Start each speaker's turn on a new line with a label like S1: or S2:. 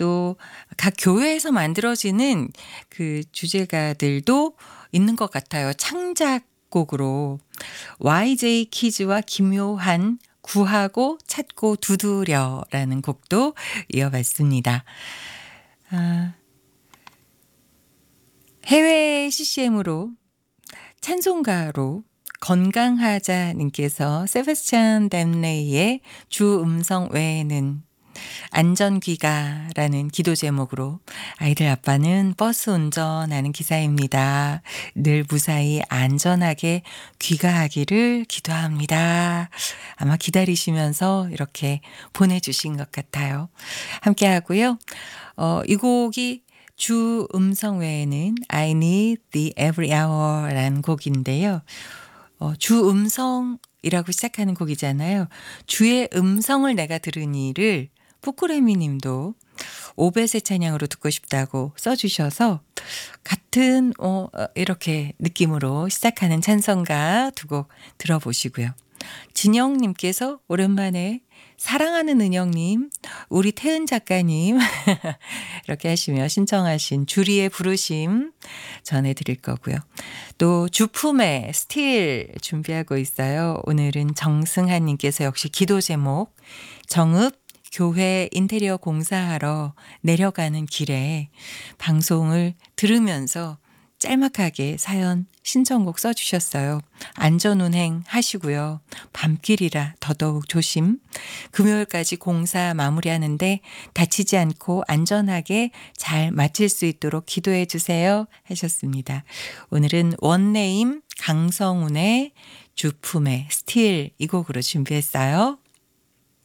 S1: 또 각 교회에서 만들어지는 그 주제가들도 있는 것 같아요. 창작곡으로 YJ 키즈와 김요한 구하고 찾고 두드려라는 곡도 이어봤습니다. 아, 해외 CCM으로 찬송가로 건강하자님께서 세바스찬 댐레이의 주 음성 외에는 안전귀가라는 기도 제목으로 아이들 아빠는 버스 운전하는 기사입니다. 늘 무사히 안전하게 귀가하기를 기도합니다. 아마 기다리시면서 이렇게 보내주신 것 같아요. 함께 하고요. 이 곡이 주 음성 외에는 I need the every hour 라는 곡인데요. 주 음성이라고 시작하는 곡이잖아요. 주의 음성을 내가 들으니를 뿌꾸레미 님도 오벳의 찬양으로 듣고 싶다고 써주셔서 같은 이렇게 느낌으로 시작하는 찬송가 두 곡 들어보시고요. 진영님께서 오랜만에 사랑하는 은영님, 우리 태은 작가님 이렇게 하시며 신청하신 주리의 부르심 전해드릴 거고요. 또 주품의 스틸 준비하고 있어요. 오늘은 정승한님께서 역시 기도 제목 정읍 교회 인테리어 공사하러 내려가는 길에 방송을 들으면서 짤막하게 사연 신청곡 써주셨어요. 안전운행 하시고요. 밤길이라 더더욱 조심. 금요일까지 공사 마무리하는데 다치지 않고 안전하게 잘 마칠 수 있도록 기도해 주세요 하셨습니다. 오늘은 원네임 강성운의 주품의 스틸 이 곡으로 준비했어요.